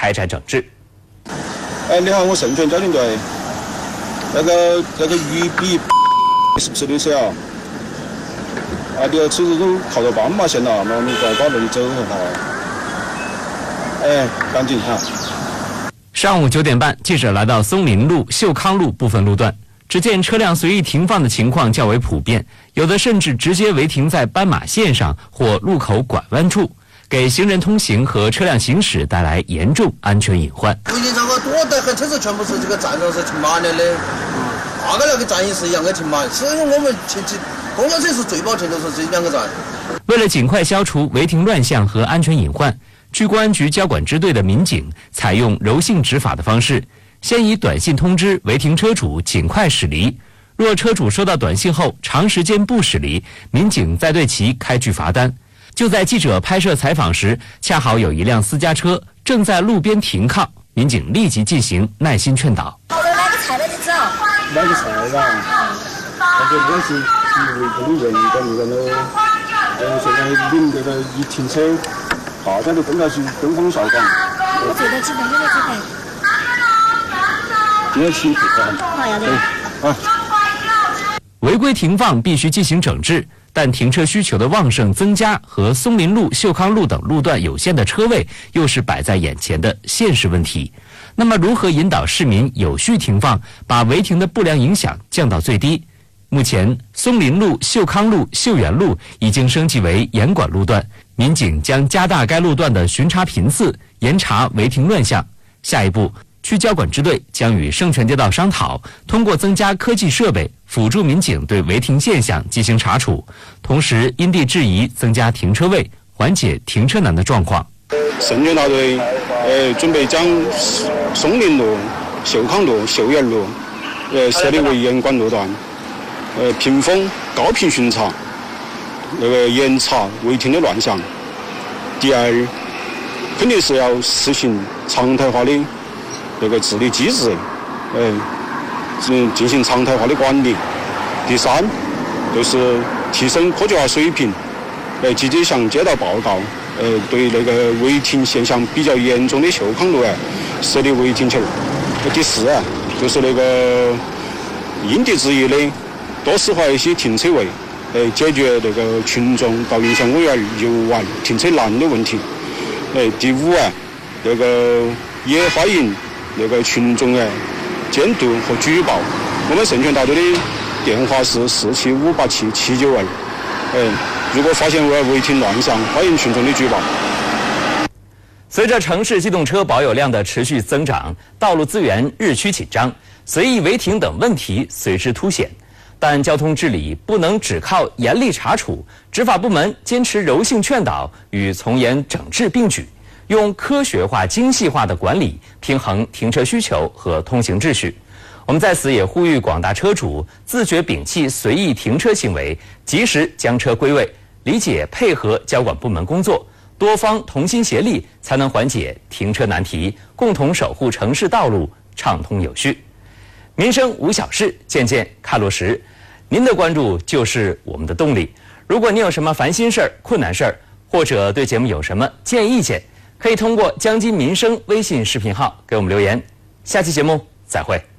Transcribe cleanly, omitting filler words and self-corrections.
开展整治。 哎，你好，我盛泉交警队，那个鱼比是不是你少？啊，你要吃都靠到斑马线了，那我们赶快那里走很好。哎，赶紧哈。 上午9点半，记者来到松林路、秀康路部分路段，只见车辆随意停放的情况较为普遍，有的甚至直接违停在斑马线上或路口拐弯处，给行人通行和车辆行驶带来严重安全隐患。 违停场多得很，车子全部是这个站上是停满了的，大概那个站也是一样的停满，所以我们公交车是最保停的是这2个站。 为了尽快消除违停乱象和安全隐患，据公安局交管支队的民警采用柔性执法的方式，先以短信通知违停车主尽快驶离。若车主收到短信后长时间不驶离，民警再对其开具罚单。就在记者拍摄采访时，恰好有一辆私家车正在路边停靠，民警立即进行耐心劝导。 好了，买个菜来就走。 买个菜吧，那就不是违停的人在路上喽。现在领这个一停车，大家都跟着去登峰效仿。 我最多几分钟的几分？ 今天辛苦了。 好，要得。 啊。 违规停放必须进行整治，但停车需求的旺盛增加和松林路、秀康路等路段有限的车位又是摆在眼前的现实问题。那么，如何引导市民有序停放，把违停的不良影响降到最低？目前，松林路、秀康路、秀园路已经升级为严管路段，民警将加大该路段的巡查频次，严查违停乱象。下一步，区交管支队将与盛泉街道商讨，通过增加科技设备，辅助民警对违停现象进行查处，同时因地制宜增加停车位，缓解停车难的状况。 盛泉大队准备将松林路、秀康路、秀园路设立为严管路段，屏风高频巡查，严查违停的乱象。第二，肯定是要实行常态化的治理机制，进行常态化的管理。第三，就是提升科学化水平，积极向街道报告，对违停现象比较严重的秀康路设立违停区。第四，就是因地制宜的多设划一些停车位，解决群众到运香公园游玩停车难的问题。第五，也欢迎群众监督和举报。我们盛泉大队的电话是47587792。如果发现违停乱象，欢迎群众的举报。 随着城市机动车保有量的持续增长，道路资源日趋紧张，随意违停等问题随之凸显。但交通治理不能只靠严厉查处，执法部门坚持柔性劝导与从严整治并举，用科学化、精细化的管理平衡停车需求和通行秩序。我们在此也呼吁广大车主自觉摒弃随意停车行为，及时将车归位，理解配合交管部门工作，多方同心协力，才能缓解停车难题，共同守护城市道路畅通有序。民生无小事，件件看落实。您的关注就是我们的动力。如果您有什么烦心事儿、困难事儿，或者对节目有什么建议意见，可以通过江津民生微信视频号给我们留言。下期节目再会。